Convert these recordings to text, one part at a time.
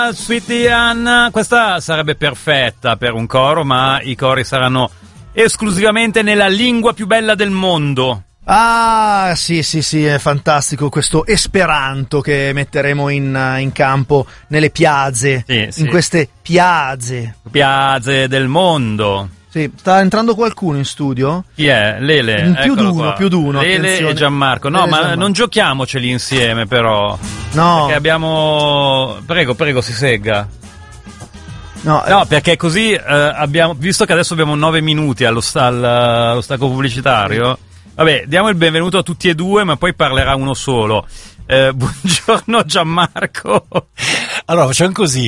Sweetie Anna, questa sarebbe perfetta per un coro, ma i cori saranno esclusivamente nella lingua più bella del mondo. Ah, sì, è fantastico questo esperanto che metteremo in campo nelle piazze, sì. in queste piazze Del mondo. Sì, sta entrando qualcuno in studio? Chi è? Lele. Più d'uno. Lele attenzione. e Gianmarco. No, Lele ma Gianmarco. non giochiamoceli insieme, però. No. Perché abbiamo... Prego, si segga. No, perché così abbiamo... Visto che adesso abbiamo 9 minuti allo stacco pubblicitario, vabbè, diamo il benvenuto a tutti e due, ma poi parlerà uno solo. Buongiorno Gianmarco. Allora, facciamo così.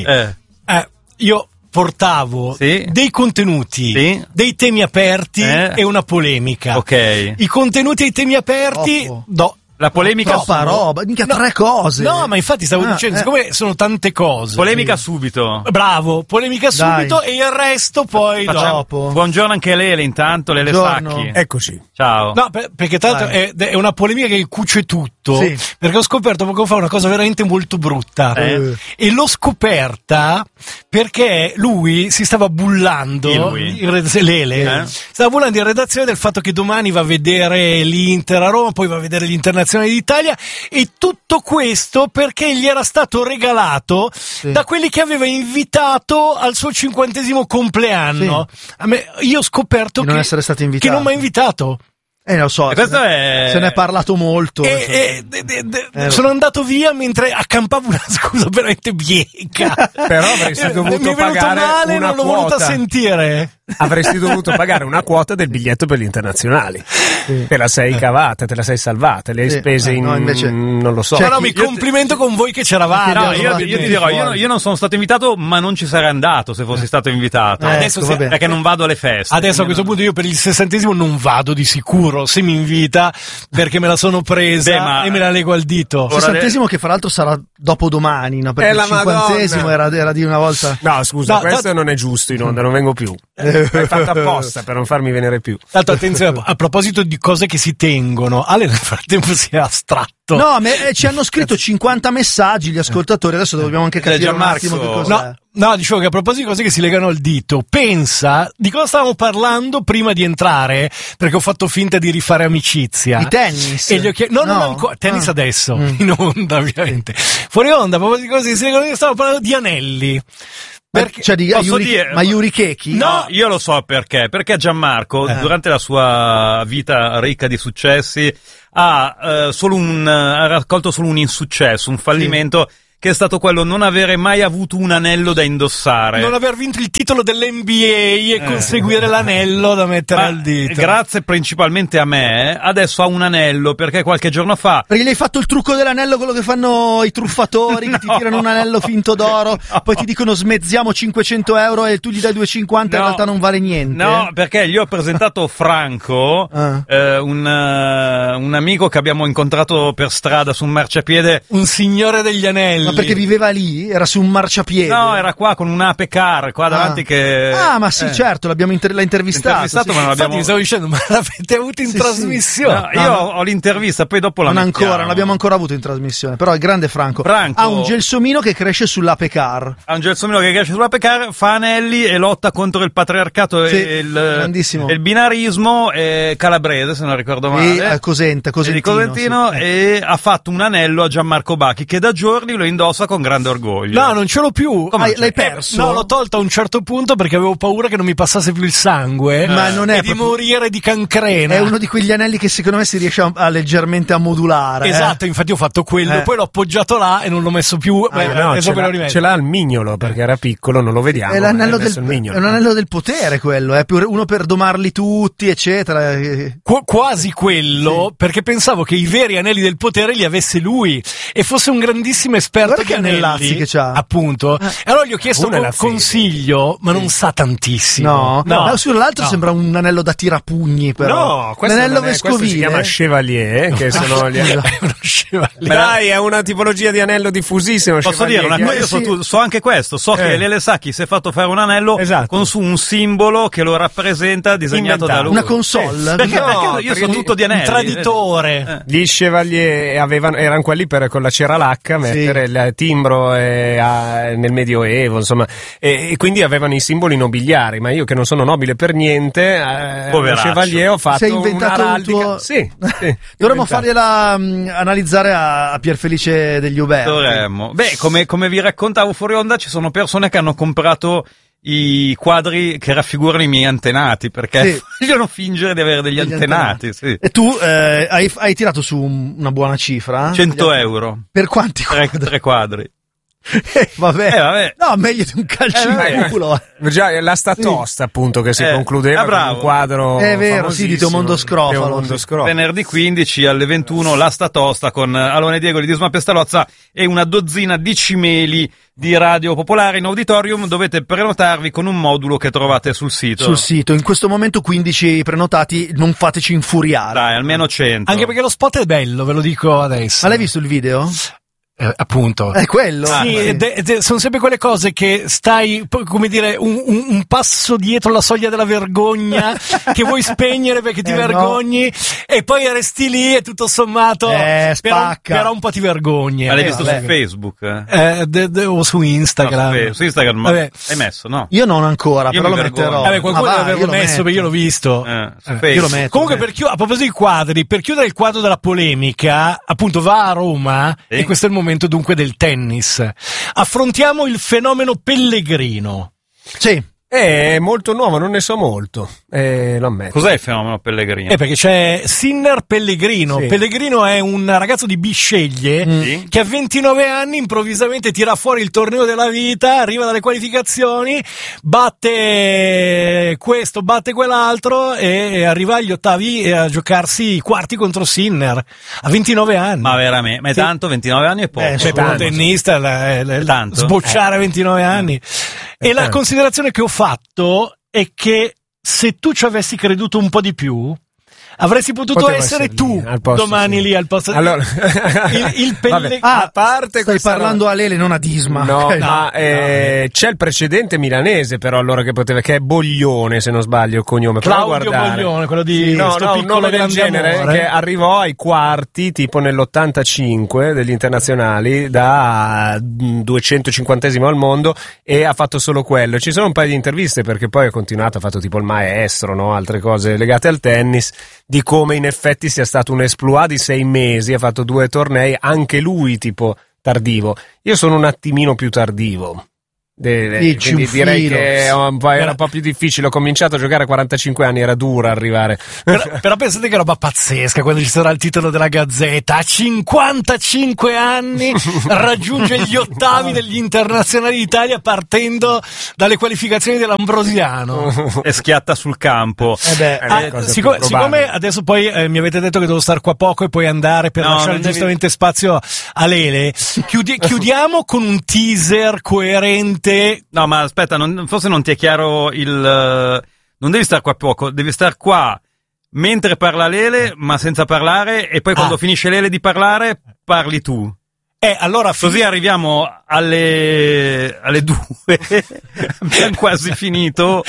Io portavo dei contenuti, dei temi aperti e una polemica. Ok. I contenuti e i temi aperti la polemica troppa roba, mica 3 cose. No, ma infatti stavo dicendo, siccome sono tante cose. Polemica subito. Bravo, polemica subito e il resto poi dopo. Buongiorno anche Lele, intanto Lele Sacchi. Eccoci. Ciao. No, perché tanto è una polemica che cuce tutto. Sì. Perché ho scoperto poco fa una cosa veramente molto brutta. E l'ho scoperta perché lui si stava bullando. Lele. Stava bullando in redazione del fatto che domani va a vedere l'Inter a Roma, poi va a vedere l'Internazionale d'Italia, e tutto questo perché gli era stato regalato da quelli che aveva invitato al suo 50° compleanno. Io ho scoperto di non essere stato invitato. Che non mi ha invitato. Lo so, se ne è parlato molto. Sono andato via mentre accampavo una scusa veramente bieca. Però avresti dovuto pagare male, una non l'ho quota. voluta sentire. Avresti dovuto pagare una quota del biglietto per gli internazionali. Te la sei cavata, te la sei salvata, le hai spese invece non lo so. Mi complimento con voi che c'eravate. No, io ti dirò, io non sono stato invitato, ma non ci sarei andato se fossi stato invitato. Perché non vado alle feste. Adesso a questo punto io per il 60° non vado di sicuro. Se mi invita, perché me la sono presa e me la lego al dito. Il 60° che fra l'altro sarà dopodomani, no? Perché il 50° era di una volta. No, scusa, questo non è giusto in onda, non vengo più. L'hai fatto apposta per non farmi venire più. Tanto attenzione, a proposito di cose che si tengono, Ale nel frattempo si è astratto. No, ci hanno scritto 50 messaggi gli ascoltatori, adesso dobbiamo anche capire un attimo che cos'è. No, dicevo che a proposito di cose che si legano al dito, pensa di cosa stavamo parlando prima di entrare, perché ho fatto finta di rifare amicizia. Di tennis? E gli ho chiesto, non ancora, tennis adesso, in onda ovviamente. Fuori onda, a proposito di cose che si legano al dito, stavo parlando di anelli. Posso Yuri Keki? No, io lo so perché. Perché Gianmarco, durante la sua vita ricca di successi, ha raccolto solo un insuccesso, un fallimento. Che è stato quello non avere mai avuto un anello da indossare. Non aver vinto il titolo dell'NBA e conseguire l'anello da mettere al dito. Grazie principalmente a me, adesso ha un anello, perché qualche giorno fa... Perché gli hai fatto il trucco dell'anello, quello che fanno i truffatori, che ti tirano un anello finto d'oro, poi ti dicono smezziamo 500 euro e tu gli dai 250, in realtà non vale niente. No, perché gli ho presentato Franco, un amico che abbiamo incontrato per strada su un marciapiede. Un signore degli anelli. Perché viveva lì? Era su un marciapiede? No, era qua con un Ape Car qua davanti che... ma sì, certo, l'ha intervistato. Ma non l'abbiamo... mi stavo dicendo, ma l'avete avuto in trasmissione? No, io ho l'intervista, poi dopo non l'abbiamo ancora avuto in trasmissione, però il grande Franco ha un gelsomino che cresce sull'Ape Car. Ha un gelsomino che cresce sull'Ape Car, fa anelli e lotta contro il patriarcato e il binarismo calabrese, se non ricordo male. Cosentino, e ha fatto un anello a Gianmarco Bacchi che da giorni lo indossa con grande orgoglio. No, non ce l'ho più. L'hai perso? No, l'ho tolto a un certo punto perché avevo paura che non mi passasse più il sangue di morire di cancrena. È uno di quegli anelli che secondo me si riesce a leggermente a modulare. Esatto, infatti ho fatto quello, poi l'ho appoggiato là e non l'ho messo più. Ce l'ha al mignolo perché era piccolo, non lo vediamo. È l'anello è un anello del potere quello, è uno per domarli tutti, eccetera. Quasi quello, perché pensavo che i veri anelli del potere li avesse lui e fosse un grandissimo esperto. Guarda che anellazzi che c'ha. Appunto. E allora gli ho chiesto un consiglio, ma non sa tantissimo. No. Sull'altro sembra un anello da tirapugni, però. No, questo l'anello questo si chiama Chevalier, che sono gli... è uno Chevalier. Dai, è una tipologia di anello diffusissimo. Posso dire una cosa? Io so anche questo. So che Lele Sacchi si è fatto fare un anello con su un simbolo che lo rappresenta disegnato da lui. Una console? Perché io so tutto di anelli. Un traditore. Gli Chevalier erano quelli per con la cera lacca mettere del timbro nel Medioevo, insomma, e quindi avevano i simboli nobiliari, ma io che non sono nobile per niente, Chevalier ho fatto una araldica. Sì. Dovremmo fargliela analizzare a Pierfelice degli Uberti. Dovremmo. Beh, come vi raccontavo fuori onda, ci sono persone che hanno comprato i quadri che raffigurano i miei antenati, perché vogliono fingere di avere degli antenati. Sì. E tu hai tirato su una buona cifra? 100 euro. Per quanti quadri? 3 quadri. Vabbè. No, meglio di un calcio in culo. Già, l'asta tosta, appunto, che si concludeva con un quadro. È vero, sì, di Teomondo Scrofalo. Venerdì 15 alle 21, l'asta tosta con Alone Diego di Disma Pestalozza e una dozzina di cimeli di Radio Popolare in auditorium. Dovete prenotarvi con un modulo che trovate sul sito. In questo momento 15 prenotati, non fateci infuriare. Dai, almeno 100. Anche perché lo spot è bello, ve lo dico adesso. Ma l'hai visto il video? Appunto è quello. Sì, sono sempre quelle cose che stai, come dire, un passo dietro la soglia della vergogna che vuoi spegnere perché ti vergogni, e poi resti lì e tutto sommato spacca. Però un po' ti vergogni. Ma l'hai visto su Facebook? O su Instagram? No, su Instagram hai messo, no? Io non ancora, però lo metterò. Qualcuno deve averlo messo, perché io l'ho visto. Io lo metto. Comunque, a proposito di quadri, per chiudere il quadro della polemica, appunto, va a Roma e questo è il momento dunque del tennis. Affrontiamo il fenomeno Pellegrino. Sì. È molto nuovo, non ne so molto, lo ammetto. Cos'è il fenomeno Pellegrino? Perché c'è Sinner Pellegrino. Sì. Pellegrino è un ragazzo di Bisceglie che a 29 anni improvvisamente tira fuori il torneo della vita, arriva dalle qualificazioni, batte questo, batte quell'altro e arriva agli ottavi a giocarsi i quarti contro Sinner a 29 anni. Ma veramente? Ma è tanto? 29 anni è poco? Per un tennista tanto. Sbocciare a 29 anni. E la considerazione che ho fatto è che se tu ci avessi creduto un po' di più, avresti potuto essere tu domani lì al posto. Allora, a parte stai parlando a Lele, non a Disma. C'è il precedente milanese, però allora che è Boglione, se non sbaglio il cognome. Claudio Boglione, quello di un nome del genere, amore, che arrivò ai quarti tipo nell'85 degli internazionali, da 250esimo al mondo, e ha fatto solo quello. Ci sono un paio di interviste, perché poi ha continuato, ha fatto tipo il maestro, no? Altre cose legate al tennis, di come in effetti sia stato un exploit di 6 mesi, ha fatto 2 tornei, anche lui tipo tardivo. Io sono un attimino più tardivo. Quindi direi che era un po' più difficile. Ho cominciato a giocare a 45 anni, era duro arrivare. Però pensate che roba pazzesca quando ci sarà il titolo della Gazzetta: a 55 anni raggiunge gli ottavi degli internazionali d'Italia partendo dalle qualificazioni dell'Ambrosiano e schiatta sul campo. Siccome adesso poi mi avete detto che devo stare qua poco e poi andare per lasciare giustamente spazio a Lele, chiudiamo con un teaser coerente. No, ma aspetta, forse non ti è chiaro non devi stare qua poco, devi stare qua mentre parla Lele, ma senza parlare, e poi quando finisce Lele di parlare, parli tu. Allora così arriviamo alle 2, abbiamo quasi finito.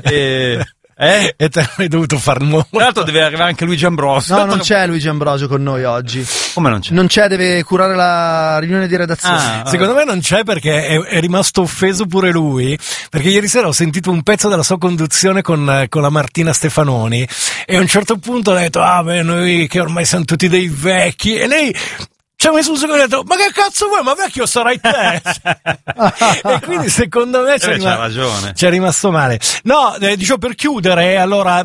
E te l'hai dovuto far molto. Tra l'altro deve arrivare anche Luigi Ambrosio. No, non c'è Luigi Ambrosio con noi oggi. Come non c'è? Non c'è, deve curare la riunione di redazione. Secondo me non c'è, perché è rimasto offeso pure lui, perché ieri sera ho sentito un pezzo della sua conduzione con la Martina Stefanoni, e a un certo punto ha detto noi che ormai siamo tutti dei vecchi, e lei ci ha messo un secondo e ha detto: ma che cazzo vuoi? Ma vecchio sarai te! E quindi secondo me c'ha ragione. C'è rimasto male. No, dicevo, per chiudere, allora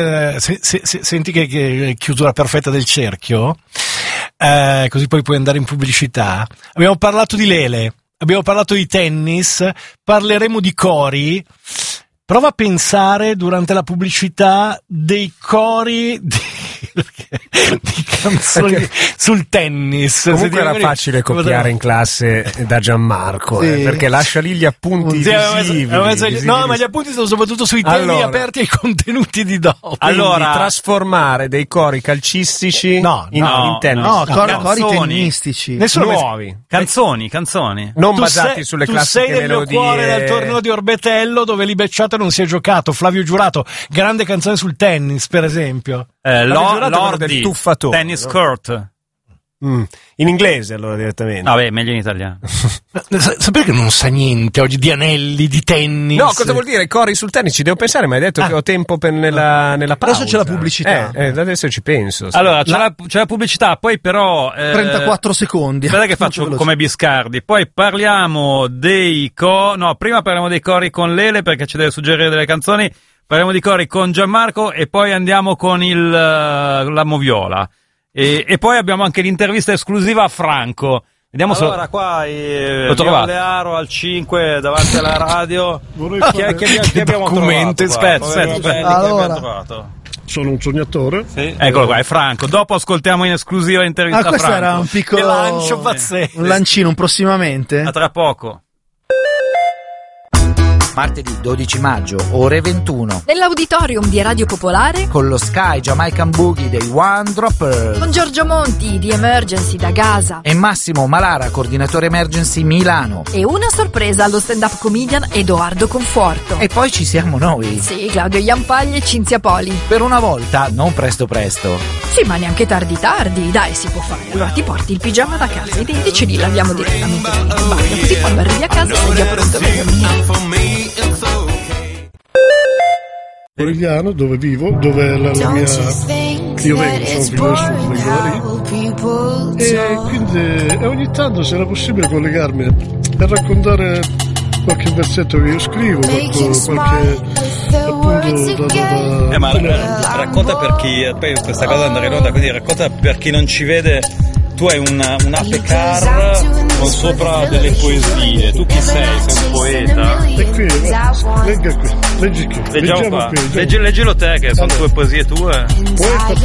senti che chiusura perfetta del cerchio, così poi puoi andare in pubblicità. Abbiamo parlato di Lele, abbiamo parlato di tennis, parleremo di cori. Prova a pensare durante la pubblicità dei cori di canzoni sul tennis. Comunque era facile copiare in classe da Gianmarco, perché lascia lì gli appunti visivi. No, ma gli appunti sono soprattutto sui temi aperti ai contenuti di dopo. Allora, trasformare dei cori calcistici in tennis. Cori tennistici. Nuovi. Canzoni. Non basati sulle classiche melodie. Tu sei nel mio cuore dal torneo di Orbetello, dove Libecciata non si è giocato. Flavio Giurato, grande canzone sul tennis, per esempio. Lordi del tuffatore, Tennis Court. In inglese allora direttamente. Vabbè, meglio in italiano. Sapete che non sa niente oggi di anelli, di tennis? No, cosa vuol dire Cori sul tennis? Ci devo pensare, ma hai detto che ho tempo nella pausa. Adesso c'è la pubblicità. Adesso ci penso. Sì. Allora, c'è la pubblicità, poi però 34 secondi. Aspetta che faccio come Biscardi. Poi parliamo prima parliamo dei cori con Lele, perché ci deve suggerire delle canzoni. Parliamo di cori con Gianmarco e poi andiamo con la Moviola. E poi abbiamo anche l'intervista esclusiva a Franco. Vediamo allora, qua lo trovate Aro al 5 davanti alla radio. Chi abbiamo trovato? Aspetta. Allora, sono un sognatore. Sì. Eccolo qua, è Franco. Dopo ascoltiamo in esclusiva l'intervista a Franco. Questo era un piccolo lancio pazzesco. Un lancino, un prossimamente. A tra poco. Martedì 12 maggio, ore 21. Nell'auditorium di Radio Popolare. Con lo Sky Jamaican Boogie dei One Dropper. Con Giorgio Monti di Emergency da Gaza. E Massimo Malara, coordinatore Emergency Milano. E una sorpresa allo stand-up comedian Edoardo Conforto. E poi ci siamo noi. Sì, Claudio Iampaglia e Cinzia Poli. Per una volta, non presto. Sì, ma neanche tardi, dai, si può fare. Allora ti porti il pigiama da casa, i denti ce li laviamo direttamente in bagno, così quando arrivi a casa sei già pronto per dormire. Origliano, dove vivo, dove è la mia. Io vengo, sono vengo lì. E quindi ogni tanto, se era possibile, collegarmi e raccontare qualche versetto che io scrivo, qualche appunto ma racconta per chi. Poi questa cosa andare in onda, quindi racconta per chi non ci vede. Tu hai un ape car con sopra delle poesie. Tu chi sei? Sei un poeta? E qui, leggi qui. Leggiamo qua. Leggilo te, che sono tue poesie tue. Poeta